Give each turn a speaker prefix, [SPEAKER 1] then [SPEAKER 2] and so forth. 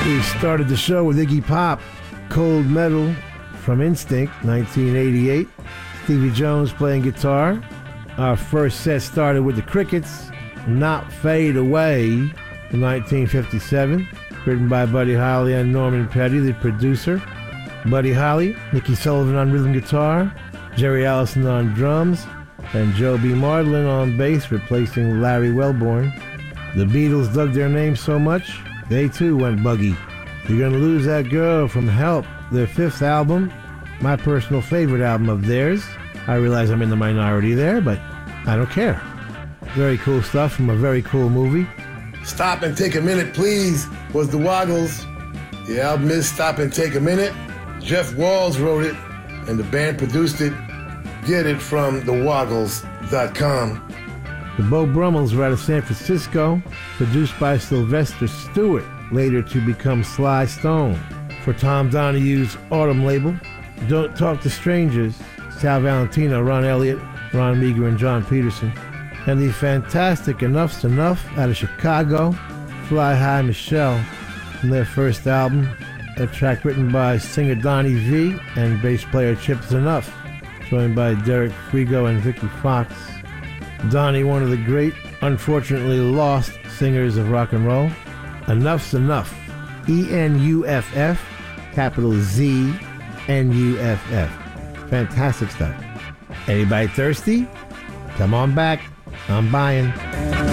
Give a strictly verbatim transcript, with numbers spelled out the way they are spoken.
[SPEAKER 1] We started the show with Iggy Pop, Cold Metal from Instinct, nineteen eighty-eight. Stevie Jones playing guitar. Our first set started with the Crickets, Not Fade Away, from nineteen fifty-seven, written by Buddy Holly and Norman Petty, the producer. Buddy Holly, Nicky Sullivan on rhythm guitar, Jerry Allison on drums, and Joe B. Marlin on bass, replacing Larry Wellborn. The Beatles dug their name so much, they too went buggy. You're Gonna Lose That Girl from Help, their fifth album, my personal favorite album of theirs. I realize I'm in the minority there, but I don't care. Very cool stuff from a very cool movie.
[SPEAKER 2] Stop and Take a Minute, Please was the Woggles. The album is Stop and Take a Minute. Jeff Walls wrote it, and the band produced it. Get it from the woggles dot com.
[SPEAKER 1] The Beau Brummels were out of San Francisco, produced by Sylvester Stewart, later to become Sly Stone. For Tom Donahue's Autumn label, Don't Talk to Strangers, Sal Valentino, Ron Elliott, Ron Meager, and John Peterson. And the fantastic Enough's Enough out of Chicago, Fly High Michelle, from their first album, a track written by singer Donnie V and bass player Chip Z'Nuff, joined by Derek Frigo and Vicky Fox. Donnie, one of the great, unfortunately lost singers of rock and roll. Enough's Enough. E N U F F, capital Z, N U F F. Fantastic stuff. Anybody thirsty? Come on back. I'm buying.